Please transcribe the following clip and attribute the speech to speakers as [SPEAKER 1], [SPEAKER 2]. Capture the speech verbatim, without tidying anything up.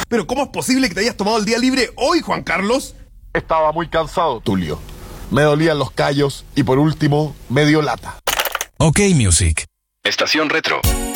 [SPEAKER 1] Pero ¿cómo es posible que te hayas tomado el día libre hoy, Juan Carlos?
[SPEAKER 2] Estaba muy cansado, Tulio. Me dolían los callos y por último, me dio lata.
[SPEAKER 3] Ok Music.
[SPEAKER 4] Estación Retro.